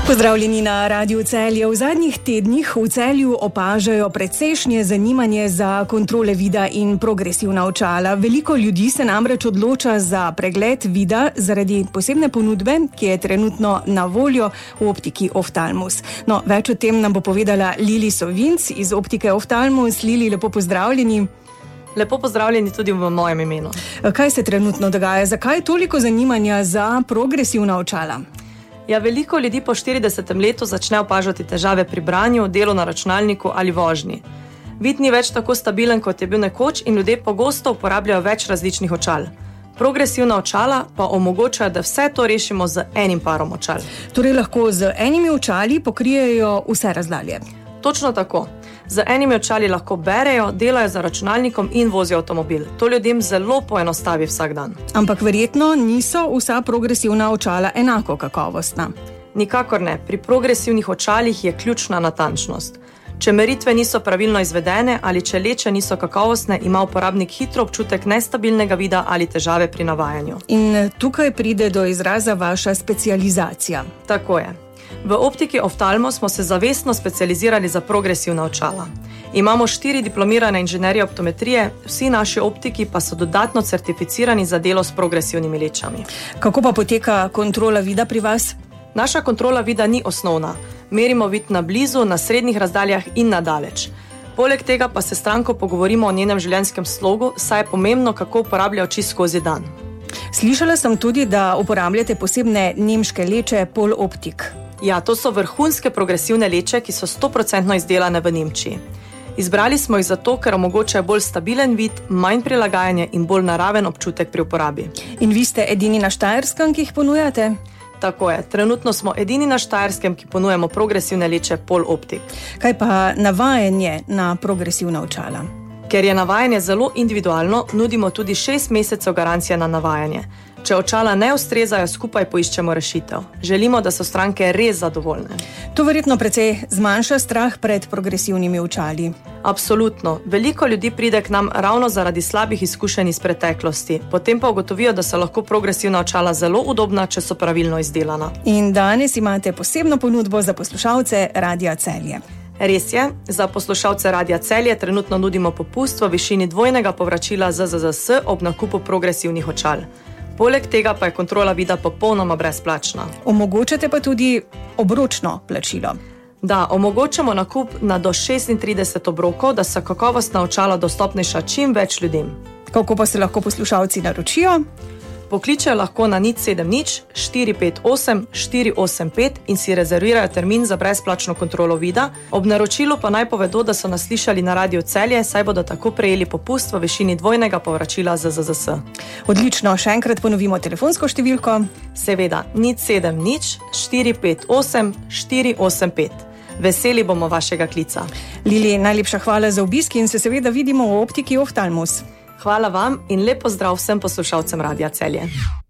Pozdravljeni na Radiu Celje. V zadnjih tednih v Celju opažajo precejšnje zanimanje za kontrole vida in progresivna očala. Veliko ljudi se namreč odloča za pregled vida zaradi posebne ponudbe, ki je trenutno na voljo v optiki Oftalmus. No, več o tem nam bo povedala Lili Sovinc iz optike Oftalmus. Lili, lepo pozdravljeni. Lepo pozdravljeni tudi v mojem imenu. Kaj se trenutno dogaja? Zakaj toliko zanimanja za progresivna očala? Ja, veliko ljudi po 40. letu začne opažati težave pri branju, delu na računalniku ali vožnji. Vid ni več tako stabilen, kot je bil nekoč, in ljudje pogosto uporabljajo več različnih očal. Progresivna očala pa omogočajo, da vse to rešimo z enim parom očal. Torej lahko z enimi očali pokrijejo vse razdalje. Točno tako. Z enimi očali lahko berejo, delajo za računalnikom in vozijo avtomobil. To ljudem zelo poenostavi vsak dan. Ampak verjetno niso vsa progresivna očala enako kakovostna. Nikakor ne. Pri progresivnih očalih je ključna natančnost. Če meritve niso pravilno izvedene ali če leče niso kakovostne, ima uporabnik hitro občutek nestabilnega vida ali težave pri navajanju. In tukaj pride do izraza vaša specializacija. Tako je. V optiki Oftalmus smo se zavestno specializirali za progresivna očala. Imamo 4 diplomirane inženirje optometrije, vsi naši optiki pa so dodatno certificirani za delo s progresivnimi lečami. Kako pa poteka kontrola vida pri vas? Naša kontrola vida ni osnovna. Merimo vid na blizu, na srednjih razdaljah in na daleč. Poleg tega pa se s stranko pogovorimo o njenem življenjskem slogu, saj je pomembno, kako uporablja oči skozi dan. Slišala sem tudi, da uporabljate posebne nemške leče Poloptik. Ja, to so vrhunske progresivne leče, ki so 100% izdelane v Nemčiji. Izbrali smo jih zato, ker omogočajo bolj stabilen vid, manj prilagajanja in bolj naraven občutek pri uporabi. In vi ste edini na Štajerskem, ki jih ponujate? Tako je. Trenutno smo edini na Štajerskem, ki ponujamo progresivne leče Poloptik. Kaj pa navajanje na progresivna očala? Ker je navajanje zelo individualno, nudimo tudi 6 mesecev garancije na navajanje. Če očala ne ustrezajo, skupaj poiščemo rešitev. Želimo, da so stranke res zadovoljne. To verjetno precej zmanjša strah pred progresivnimi očali. Absolutno. Veliko ljudi pride k nam ravno zaradi slabih izkušenj iz preteklosti. Potem pa ugotovijo, da so lahko progresivna očala zelo udobna, če so pravilno izdelana. In danes imate posebno ponudbo za poslušalce Radia Celje. Res je, za poslušalce Radia Celje trenutno nudimo popust v višini dvojnega povračila ZZZS ob nakupu progresivnih očal. Poleg tega pa je kontrola vida popolnoma brezplačna. Omogočate pa tudi obročno plačilo. Da, omogočamo nakup na do 36 obrokov, da so kakovostna očala dostopnejša čim več ljudem. Kako pa se lahko poslušalci naročijo? Pokličejo lahko na 070 458 485 in si rezervirajo termin za brezplačno kontrolo vida. Ob naročilu pa naj povedo, da so nas slišali na Radiu Celje, saj bodo tako prejeli popust v višini dvojnega povračila ZZZS. Odlično, še enkrat ponovimo telefonsko številko. Seveda, 070 458 485. Veseli bomo vašega klica. Lili, najlepša hvala za obisk in se seveda vidimo v optiki Oftalmus. Hvala vam in lep pozdrav vsem poslušalcem Radia Celje.